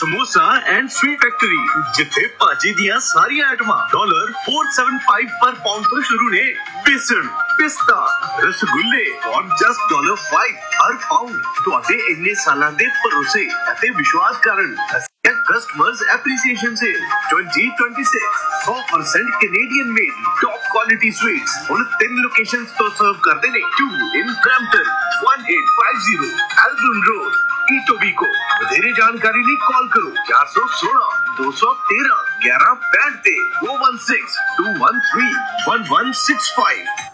Samosa and sweet factory जिथे भाजी दियां सारियां आइटमां $475 पर पाउंड तो शुरू ने। बेसन, पिस्ता, रसगुल्ले और जस्ट $5 हर पाउंड। ਤੁਹਾਡੇ ਇੰਨੇ ਸਾਲਾਂ ਦੇ ਭਰੋਸੇ ਅਤੇ ਵਿਸ਼ਵਾਸ ਕਾਰਨ ਕਸਟਮਰਸ ਐਪਰੀਸੀਏਸ਼ਨ ਸੇ 2026 100% Canadian made top quality sweets ਹੁਣ 3 ਲੋਕੇਸ਼ਨਸ ਤੋਂ ਸਰਵ ਕਰਦੇ ਨੇ। 2 in Brampton, 1850 Albion Road, Etobicoke। ਵਧੇਰੇ ਜਾਣਕਾਰੀ ਲਈ ਕਾਲ ਕਰੋ 416 213 1165 ਤੇ 416 213 1165।